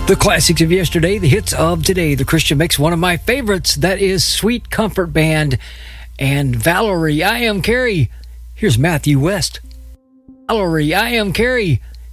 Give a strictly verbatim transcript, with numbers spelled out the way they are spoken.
The classics of yesterday, the hits of today, the Christian Mix, one of my favorites, that is Sweet Comfort Band and Valerie, I Am Carrie. Here's Matthew West. Valerie, I Am Carrie.